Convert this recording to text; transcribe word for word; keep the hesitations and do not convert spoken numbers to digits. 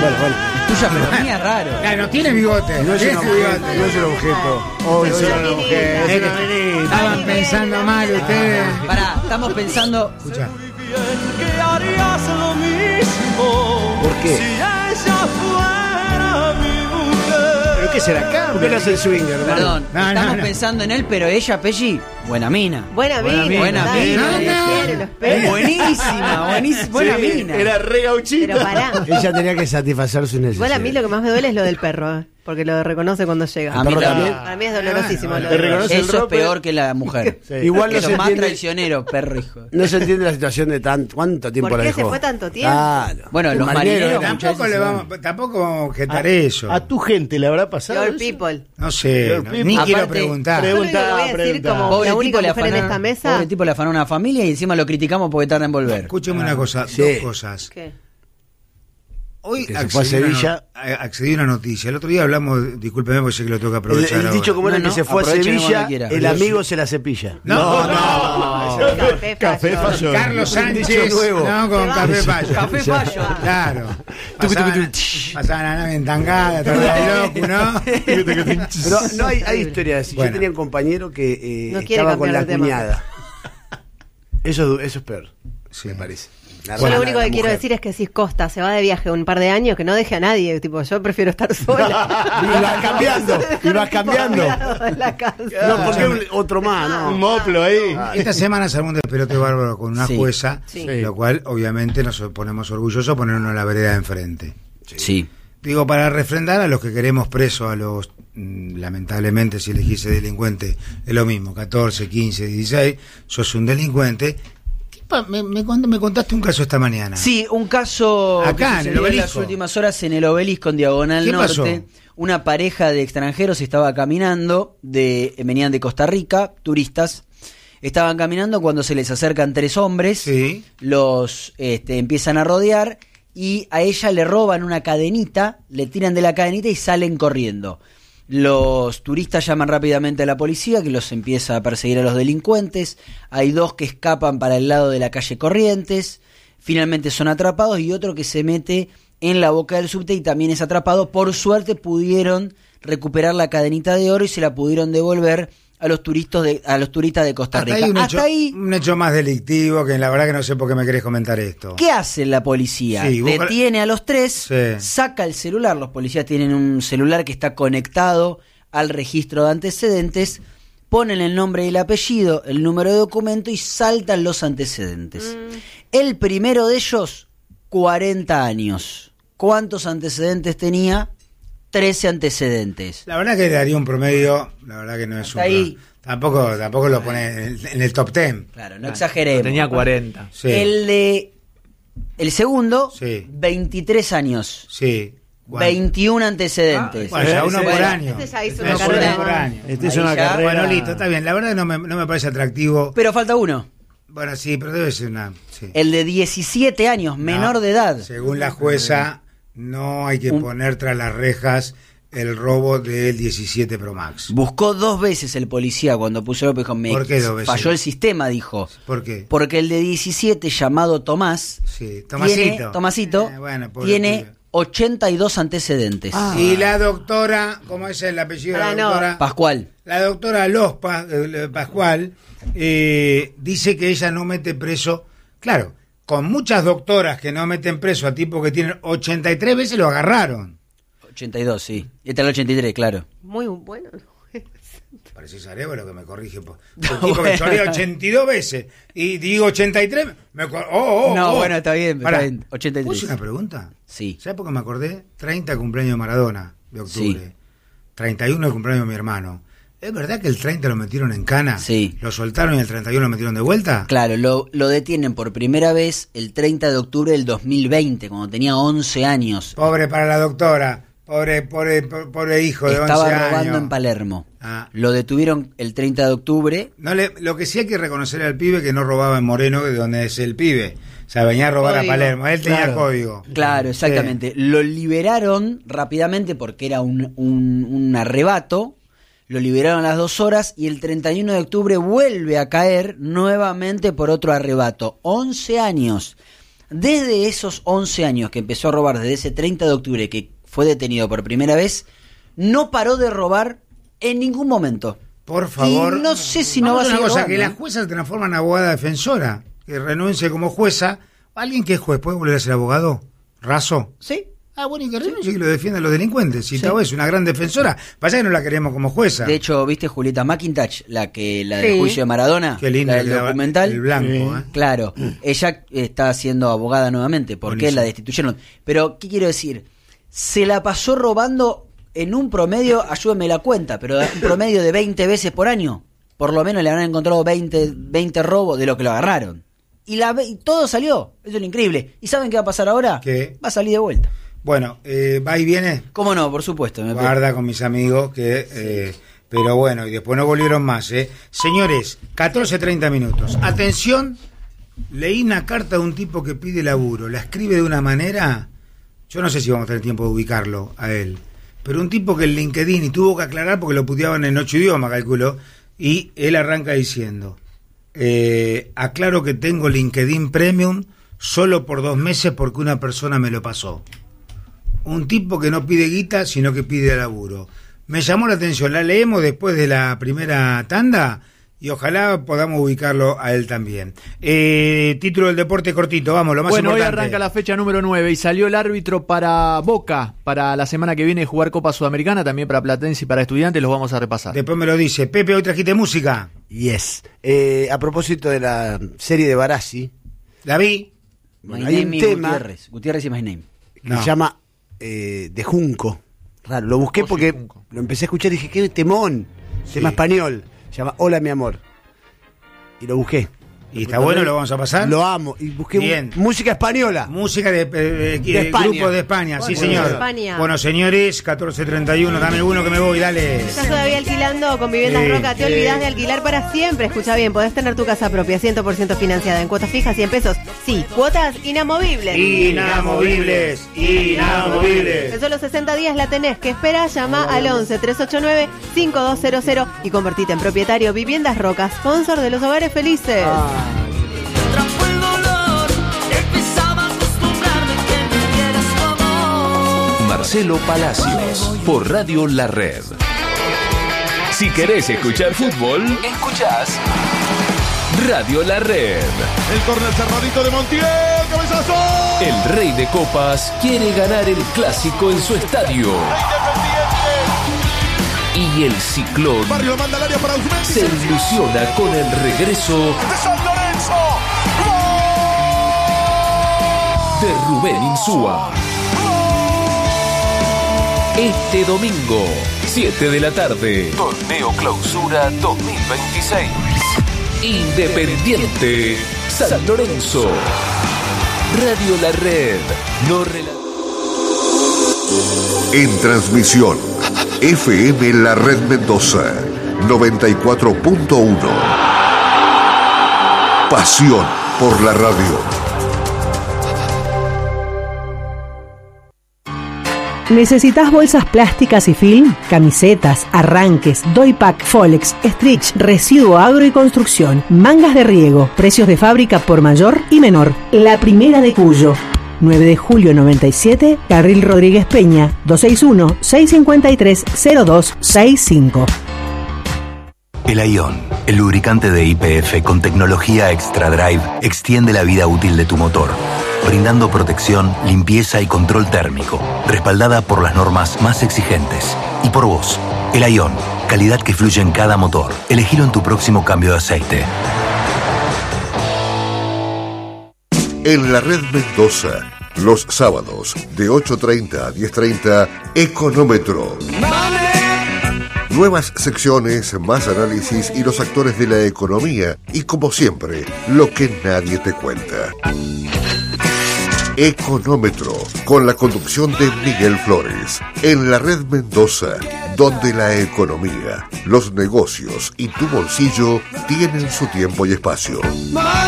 Bueno, bueno. Tuya, pero mía es raro. Claro, no tiene bigote. No es un objeto. No es un objeto. Oh, Es no un es un objeto. Es que estaban pensando mal ustedes. Pará, estamos pensando. Escucha. que harías lo mismo. ¿Por qué? Si ella fuera mi mujer. ¿Pero qué será acá? ¿Por qué no hace el swinger, hermano? Perdón, No, no, estamos no. pensando en él, pero ella, Pelli, buena mina. Buena mina. Buena dale, mina. dale, No, no. quiere, lo espera. Buenísima, buenísima, buena Sí, mina. Era re gauchita. Pero pará. Ella tenía que satisfacer su necesidad. Igual a mí lo que más me duele es lo del perro, ¿eh? Porque lo reconoce cuando llega. A mí perro también. también. Para mí es dolorosísimo. Ah, lo te del perro. reconoce el Eso es rope. peor que la mujer. Sí. Igual no Eso se es más entiende. traicionero, perro hijo. No se entiende la situación de tan, cuánto tiempo ¿Por la qué dejó. se fue tanto tiempo? Claro. Bueno, El los marineros era- muchas Tampoco veces le se vamos, tampoco vamos a objetar a, eso. a tu gente le habrá pasado. Your eso? people. No sé, Your no, people. ni Aparte, quiero preguntar. Yo lo único que voy a decir pregunta. como Pobre la tipo única le mujer en afanaron- esta mesa. Pobre tipo le afanó una familia y encima lo criticamos porque tarda en volver. Escúcheme una cosa, Sí. dos cosas. ¿Qué? Hoy Que se fue a accedí a una Sevilla. no- a- accedí a una noticia. El otro día hablamos, discúlpeme porque sé que lo tengo que El, aprovechar el ahora. dicho como era No, que no, se fue a aprovechen Sevilla, cuando quiera. el amigo se la cepilla. No, no. Café, Café fallo. fallo. Carlos Un dicho Sánchez, nuevo. no, con Café Fallo. Café fallo. Claro. Tucu, tucu, Pasaban, tucu. pasaban la nave en tangada, atrás del loco, ¿no? Pero no hay, hay historias así. Bueno. Yo tenía un compañero que eh, No quiere estaba con cambiar la de tema. cuñada. Eso, eso es peor, Sí. me parece. La Yo hermana lo de único la que quiero mujer. decir es que si Costa se va de viaje un par de años, que no deje a nadie. Tipo, yo prefiero estar sola. Y vas cambiando, y vas cambiando. En la casa. No, porque un- otro más, ¿no? Un moplo ahí. Esta semana se armó un despelote bárbaro con una Sí. jueza, Sí. lo cual obviamente nos ponemos orgullosos de ponernos en la vereda de enfrente. Sí. Digo, para refrendar a los que queremos presos, a los, mm, lamentablemente, si elegís delincuente, es lo mismo, catorce, quince, dieciséis, sos un delincuente. ¿Qué pa- me, me, cont- me contaste un caso esta mañana. Sí, un caso Acá, que en el sucedió en las Obelisco. últimas horas en el Obelisco, en Diagonal ¿Qué Norte. pasó? Una pareja de extranjeros estaba caminando, de venían de Costa Rica, turistas. Estaban caminando cuando se les acercan tres hombres, Sí. los este, empiezan a rodear y a ella le roban una cadenita, le tiran de la cadenita y salen corriendo. Los turistas llaman rápidamente a la policía, que los empieza a perseguir a los delincuentes. Hay dos que escapan para el lado de la calle Corrientes, finalmente son atrapados, y otro que se mete en la boca del subte y también es atrapado. Por suerte pudieron recuperar la cadenita de oro y se la pudieron devolver a los turistas de, a los turistas de Costa Hasta Rica. ahí un, Hasta hecho, ahí, un hecho más delictivo que la verdad que no sé por qué me querés comentar esto. ¿qué hace la policía? Sí, busca- Detiene a los tres, Sí. saca el celular. Los policías tienen un celular que está conectado al registro de antecedentes, ponen el nombre y el apellido, el número de documento y saltan los antecedentes. El primero de ellos, cuarenta años. ¿Cuántos antecedentes tenía? trece antecedentes. La verdad que le daría un promedio, la verdad que no es un... Hasta ahí. Tampoco, tampoco lo pone en el, en el top ten. Claro, no exageremos. Tenía cuarenta. Sí. El de el segundo, Sí. veintitrés años. Sí. ¿Cuánto? veintiún antecedentes. Bueno, ya uno Ese- por año. este ya hizo Este una es carrera. por año. Este es Ahí una ya- carrera. Bueno, listo, está bien. La verdad que no me, no me parece atractivo. Pero falta uno. Bueno, sí, pero debe ser una... Sí. El de diecisiete años, menor No, de edad. Según la jueza, no hay que Un- poner tras las rejas el robo del diecisiete Pro Max. Buscó dos veces el policía cuando puso el dijo, me ¿Por qué dos veces? falló el sistema, dijo. ¿Por qué? Porque el de diecisiete, llamado Tomás, Sí, Tomasito. tiene, Tomasito, Eh, bueno, pobre tiene pibe. ochenta y dos antecedentes. Ah. Y la doctora, ¿cómo es el apellido de la Ah, no. doctora? Pascual. La doctora Lospa, eh, Pascual, eh, dice que ella no mete preso. Claro, con muchas doctoras que no meten preso a tipos que tienen ochenta y tres veces lo agarraron. ochenta y dos, sí. Y este es el ochenta y tres, claro. Muy bueno. Parece Arevalo que me corrige. po. Un tipo que chorea ochenta y dos veces y digo ochenta y tres. Me cor- oh, oh, No, oh. bueno, está bien, Pará, está bien, ochenta y tres. ¿puse una pregunta? Sí. ¿Sabes por qué me acordé? treinta cumpleaños de Maradona, de octubre. Sí. treinta y uno de cumpleaños de mi hermano. ¿Es verdad que el treinta lo metieron en cana? Sí. ¿Lo soltaron y el treinta y uno lo metieron de vuelta? Claro, lo, lo detienen por primera vez el treinta de octubre del dos mil veinte, cuando tenía once años. Pobre para la doctora. Pobre, pobre, pobre, pobre hijo de Estaba once robando años. en Palermo. Ah. Lo detuvieron el treinta de octubre. No le, lo que sí hay que reconocer al pibe que no robaba en Moreno, de donde es el pibe. O sea, venía a robar Código. a Palermo. Él tenía Claro. código. Claro, exactamente. Lo liberaron rápidamente porque era un, un, un arrebato. Lo liberaron a las dos horas y el treinta y uno de octubre vuelve a caer nuevamente por otro arrebato. once años. Desde esos once años que empezó a robar, desde ese treinta de octubre que fue detenido por primera vez, no paró de robar en ningún momento. Por favor. Y no sé si no va a una seguir cosa, robando, que la ¿eh? jueza se transforma en abogada defensora, que renuncie como jueza. ¿Alguien que es juez puede volver a ser abogado? ¿Raso? Sí. Ah, bueno, y que renuncie y que lo defiendan los delincuentes. Si tal vez es una gran defensora, pasa que no la queremos como jueza. De hecho, ¿viste Julieta McIntosh, la que la Sí. del juicio de Maradona? Qué lindo la del que daba documental. el blanco, ¿eh? Claro, ella está siendo abogada nuevamente, porque Buenísimo. la destituyeron. Pero, ¿qué quiero decir? Se la pasó robando en un promedio, ayúdenme la cuenta, pero un promedio de veinte veces por año. Por lo menos le habrán encontrado veinte, veinte robos de lo que lo agarraron. Y, la, y todo salió, eso es lo increíble. ¿Y saben qué va a pasar ahora? ¿Qué? Va a salir de vuelta. Bueno, eh, va y viene. ¿Cómo no? Por supuesto. Me Guarda con mis amigos que... Eh, pero bueno, y después no volvieron más, ¿eh? Señores, catorce treinta minutos. Atención, leí una carta de un tipo que pide laburo. La escribe de una manera... Yo no sé si vamos a tener tiempo de ubicarlo a él. Pero un tipo que en LinkedIn, y tuvo que aclarar porque lo puteaban en ocho idiomas, calculo, y él arranca diciendo... Eh, aclaro que tengo LinkedIn Premium solo por dos meses porque una persona me lo pasó. Un tipo que no pide guita, sino que pide laburo. Me llamó la atención, la leemos después de la primera tanda y ojalá podamos ubicarlo a él también. Eh, título del deporte cortito, vamos, lo más bueno, importante. hoy arranca la fecha número nueve y salió el árbitro para Boca, para la semana que viene jugar Copa Sudamericana, también para Platense y para Estudiantes, los vamos a repasar. Después me lo dice. Pepe, hoy trajiste música. Yes. Eh, a propósito de la serie de Barassi, La vi. My bueno, hay un name is tema Gutiérrez. Gutiérrez y My Name. que No. se llama eh, De Junco. Raro, lo busqué Oye, porque Junco. lo empecé a escuchar y dije, qué temón. Tema español. Se llama Hola mi amor. Y lo busqué. ¿Y está bueno? ¿Lo vamos a pasar? Lo amo. Y busqué Bien. mu- música española. Música de, eh, De España. grupo de España, sí Bueno, señor. de España. Bueno señores, catorce treinta y uno, dame uno que me voy, dale. ¿Estás todavía alquilando con Viviendas Sí, Roca? ¿Te sí. olvidás de alquilar para siempre? Escucha bien, podés tener tu casa propia, cien por ciento financiada en cuotas fijas, cien pesos. Sí, cuotas inamovibles. Inamovibles, inamovibles. En solo sesenta días la tenés. ¿Qué esperas? Llama al once, tres ocho nueve, cinco dos cero cero y convertite en propietario. Viviendas Roca, sponsor de los hogares felices. Trajo el dolor, empezaba a acostumbrarme que me quieras como Marcelo Palacios, por Radio La Red. Si querés escuchar fútbol, escuchás Radio La Red. El córner cerradito de Montiel, cabezazo. El Rey de Copas quiere ganar el clásico en su estadio. Y el Ciclón Barrio lo manda al área para Usmendi. se ilusiona con el regreso De San Lorenzo. de Rubén Insúa. Este domingo, siete de la tarde, Torneo Clausura dos mil veintiséis. Independiente San Lorenzo. Radio La Red. No rela- En transmisión, F M La Red Mendoza, noventa y cuatro punto uno. Pasión por la radio. ¿Necesitas bolsas plásticas y film? Camisetas, arranques, doypack, Folex, stretch, residuo agro y construcción, mangas de riego, precios de fábrica por mayor y menor. La primera de Cuyo. nueve de julio noventa y siete, Carril Rodríguez Peña, dos seis uno, seis cinco tres, cero dos seis cinco. El Ion, el lubricante de Y P F con tecnología Extra Drive, extiende la vida útil de tu motor, brindando protección, limpieza y control térmico, respaldada por las normas más exigentes. Y por vos, el Ion, calidad que fluye en cada motor. Elegilo en tu próximo cambio de aceite. En la Red Mendoza, los sábados de ocho treinta a diez treinta, Económetro. Nuevas secciones, más análisis y los actores de la economía. Y como siempre, lo que nadie te cuenta. Económetro, con la conducción de Miguel Flores. En la Red Mendoza, donde la economía, los negocios y tu bolsillo tienen su tiempo y espacio.